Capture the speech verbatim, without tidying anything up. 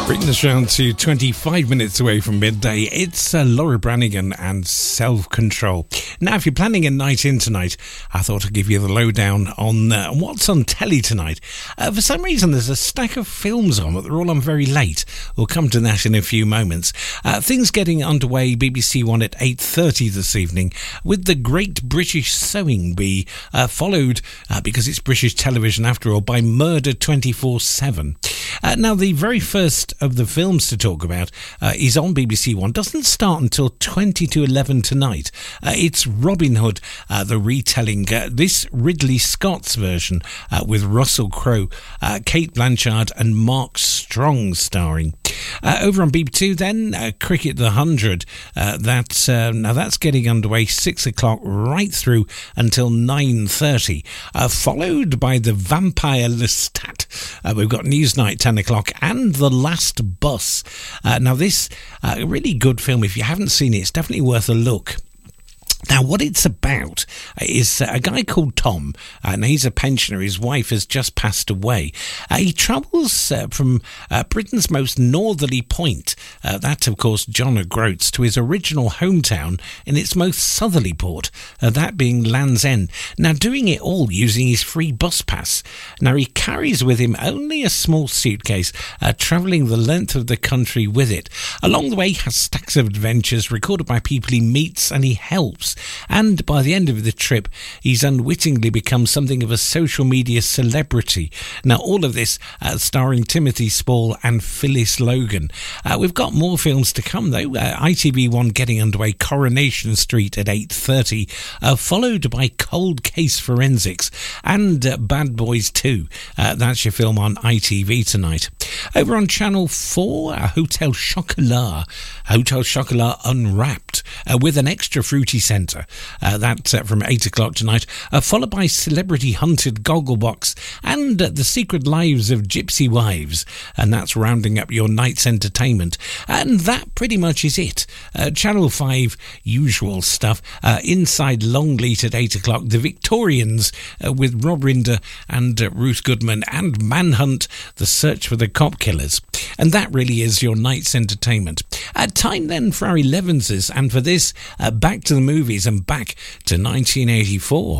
Bringing us round to twenty-five minutes away from midday, it's uh, Laura Branigan and Self-Control. Now, if you're planning a night in tonight, I thought I'd give you the lowdown on uh, what's on telly tonight. Uh, for some reason, there's a stack of films on, but they're all on very late. We'll come to that in a few moments. Uh, things getting underway, B B C One at eight thirty this evening, with The Great British Sewing Bee, uh, followed, uh, because it's British television after all, by Murder twenty-four seven. Uh, now, the very first of the films to talk about uh, is on B B C One. Doesn't start until twenty to eleven tonight. Uh, it's Robin Hood, uh, the retelling. Uh, this Ridley Scott's version uh, with Russell Crowe, uh, Kate Blanchard and Mark Strong starring. Uh, over on B B Two then, uh, Cricket the Hundred. Uh, that's, uh, now that's getting underway six o'clock right through until nine thirty. Uh, followed by The Vampire Lestat. Uh, we've got Newsnight ten o'clock and The Last Bus. Uh, now this, uh, a really good film. If you haven't seen it, it's definitely worth a look. Now, what it's about is a guy called Tom, and he's a pensioner. His wife has just passed away. Uh, he travels uh, from uh, Britain's most northerly point, uh, that, of course, John O'Groats, to his original hometown in its most southerly port, uh, that being Land's End. Now, doing it all using his free bus pass. Now, he carries with him only a small suitcase, uh, travelling the length of the country with it. Along the way, he has stacks of adventures recorded by people he meets and he helps. And by the end of the trip, he's unwittingly become something of a social media celebrity. Now, all of this uh, starring Timothy Spall and Phyllis Logan. Uh, we've got more films to come, though. Uh, I T V One getting underway, Coronation Street at eight thirty, uh, followed by Cold Case Forensics and uh, Bad Boys two. Uh, that's your film on I T V tonight. Over on Channel four, uh, Hotel Chocolat. Hotel Chocolat Unwrapped, uh, with an extra fruity centre. Uh, that uh, from eight o'clock tonight, uh, followed by Celebrity Hunted Gogglebox and uh, The Secret Lives of Gypsy Wives, and that's rounding up your night's entertainment. And that pretty much is it. Uh, Channel five, usual stuff. Uh, Inside Longleat at eight o'clock, The Victorians uh, with Rob Rinder and uh, Ruth Goodman, and Manhunt, The Search for the Cop Killers. And that really is your night's entertainment. Uh, time then for our elevenses, and for this, uh, back to the movies and back to nineteen eighty-four.